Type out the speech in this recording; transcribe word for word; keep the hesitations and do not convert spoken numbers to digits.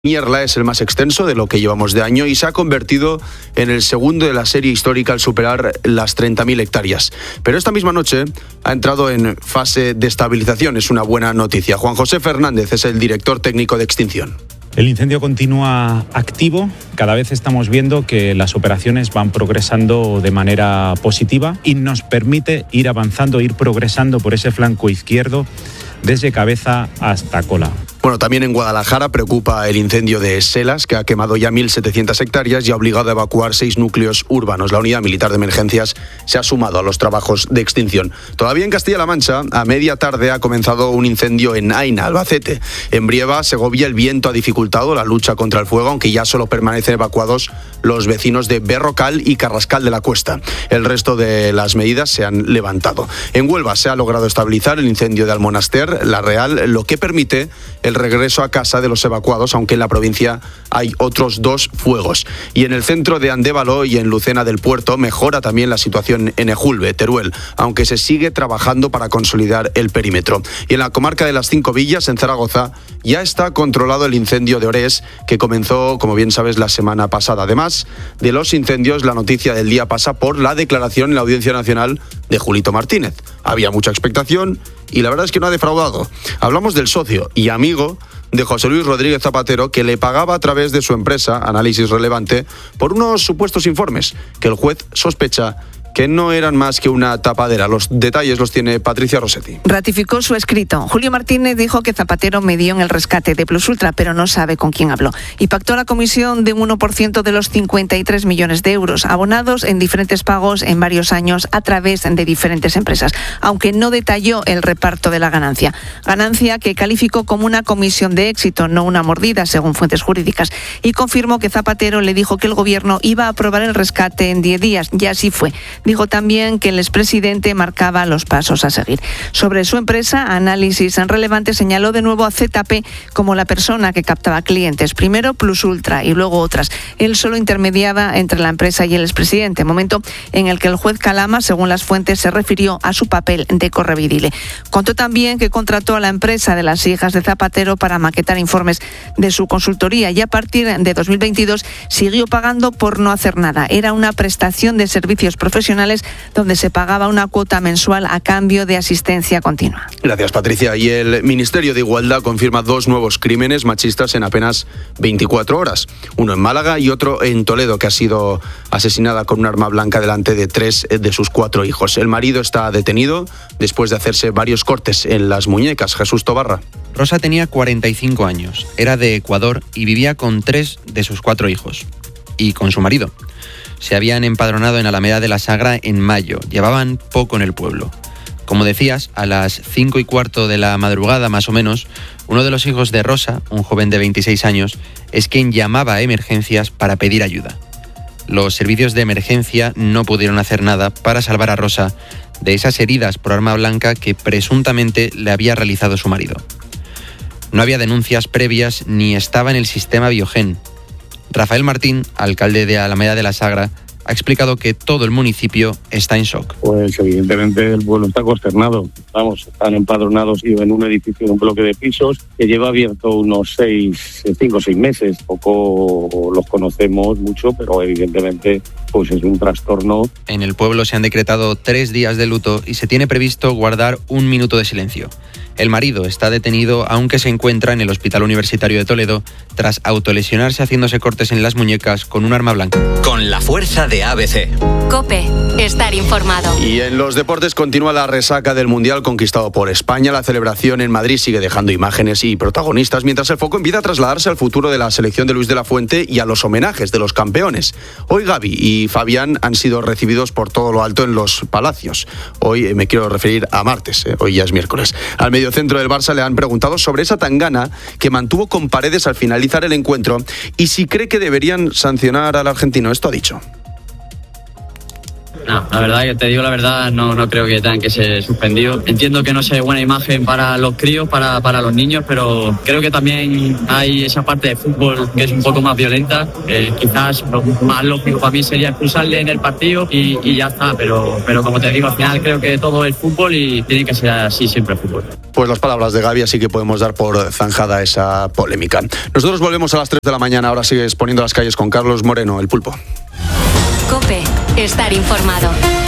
Mierla es el más extenso de lo que llevamos de año y se ha convertido en el segundo de la serie histórica al superar las treinta mil hectáreas. Pero esta misma noche ha entrado en fase de estabilización. Es una buena noticia. Juan José Fernández es el director técnico de extinción. El incendio continúa activo. Cada vez estamos viendo que las operaciones van progresando de manera positiva y nos permite ir avanzando, ir progresando por ese flanco izquierdo desde cabeza hasta cola. Bueno, también en Guadalajara preocupa el incendio de Selas, que ha quemado ya mil setecientas hectáreas y ha obligado a evacuar seis núcleos urbanos. La Unidad Militar de Emergencias se ha sumado a los trabajos de extinción. Todavía en Castilla-La Mancha, a media tarde ha comenzado un incendio en Aina, Albacete. En Brieva, Segovia, el viento ha dificultado la lucha contra el fuego, aunque ya solo permanecen evacuados los vecinos de Berrocal y Carrascal de la Cuesta. El resto de las medidas se han levantado. En Huelva se ha logrado estabilizar el incendio de Almonaster, La Real, lo que permite el regreso a casa de los evacuados, aunque en la provincia hay otros dos fuegos. Y en el centro de Andévalo y en Lucena del Puerto mejora también la situación en Ejulbe, Teruel, aunque se sigue trabajando para consolidar el perímetro. Y en la comarca de las Cinco Villas, en Zaragoza, ya está controlado el incendio de Orés, que comenzó, como bien sabes, la semana pasada. Además de los incendios, la noticia del día pasa por la declaración en la Audiencia Nacional de Julito Martínez. Había mucha expectación y la verdad es que no ha defraudado. Hablamos del socio y amigo de José Luis Rodríguez Zapatero, que le pagaba a través de su empresa, Análisis Relevante, por unos supuestos informes que el juez sospecha que no eran más que una tapadera. Los detalles los tiene Patricia Rossetti. Ratificó su escrito. Julio Martínez dijo que Zapatero medió en el rescate de Plus Ultra, pero no sabe con quién habló. Y pactó la comisión de un uno por ciento de los cincuenta y tres millones de euros, abonados en diferentes pagos en varios años a través de diferentes empresas, aunque no detalló el reparto de la ganancia. Ganancia que calificó como una comisión de éxito, no una mordida, según fuentes jurídicas. Y confirmó que Zapatero le dijo que el gobierno iba a aprobar el rescate en diez días, y así fue. Dijo también que el expresidente marcaba los pasos a seguir. Sobre su empresa, Análisis Relevante señaló de nuevo a Z P como la persona que captaba clientes. Primero Plus Ultra y luego otras. Él solo intermediaba entre la empresa y el expresidente, momento en el que el juez Calama, según las fuentes, se refirió a su papel de correveidile. Contó también que contrató a la empresa de las hijas de Zapatero para maquetar informes de su consultoría y a partir de dos mil veintidós siguió pagando por no hacer nada. Era una prestación de servicios profesionales donde se pagaba una cuota mensual a cambio de asistencia continua. Gracias, Patricia. Y el Ministerio de Igualdad confirma dos nuevos crímenes machistas en apenas veinticuatro horas. Uno en Málaga y otro en Toledo, que ha sido asesinada con un arma blanca delante de tres de sus cuatro hijos. El marido está detenido después de hacerse varios cortes en las muñecas. Jesús Tobarra. Rosa tenía cuarenta y cinco años, era de Ecuador y vivía con tres de sus cuatro hijos. Y con su marido. Se habían empadronado en Alameda de la Sagra en mayo. Llevaban poco en el pueblo. Como decías, a las cinco y cuarto de la madrugada, más o menos, uno de los hijos de Rosa, un joven de veintiséis años, es quien llamaba a emergencias para pedir ayuda. Los servicios de emergencia no pudieron hacer nada para salvar a Rosa de esas heridas por arma blanca que presuntamente le había realizado su marido. No había denuncias previas ni estaba en el sistema Biogen. Rafael Martín, alcalde de Alameda de la Sagra, ha explicado que todo el municipio está en shock. Pues evidentemente el pueblo está consternado. Vamos, están empadronados y en un edificio, en un bloque de pisos que lleva abierto unos seis, cinco o seis meses. Poco los conocemos mucho, pero evidentemente pues es un trastorno. En el pueblo se han decretado tres días de luto y se tiene previsto guardar un minuto de silencio. El marido está detenido, aunque se encuentra en el Hospital Universitario de Toledo tras autolesionarse haciéndose cortes en las muñecas con un arma blanca. Con la fuerza de A B C. COPE, estar informado. Y en los deportes continúa la resaca del Mundial conquistado por España. La celebración en Madrid sigue dejando imágenes y protagonistas, mientras el foco empieza a trasladarse al futuro de la selección de Luis de la Fuente y a los homenajes de los campeones. Hoy Gavi y Fabián han sido recibidos por todo lo alto en los Palacios. Hoy eh, me quiero referir a martes, eh, hoy ya es miércoles. Al mediocentro del Barça le han preguntado sobre esa tangana que mantuvo con Paredes al finalizar el encuentro y si cree que deberían sancionar al argentino. Esto ha dicho. No, la verdad, que te digo la verdad, no, no creo que tengan que ser suspendidos. Entiendo que no sea buena imagen para los críos, para, para los niños, pero creo que también hay esa parte de fútbol que es un poco más violenta. Eh, quizás lo más lógico para mí sería expulsarle en el partido y, y ya está, pero, pero como te digo, al final creo que todo es fútbol y tiene que ser así siempre el fútbol. Pues las palabras de Gavi, así que podemos dar por zanjada esa polémica. Nosotros volvemos a las tres de la mañana, ahora sigues poniendo las calles con Carlos Moreno, el Pulpo. COPE, estar informado.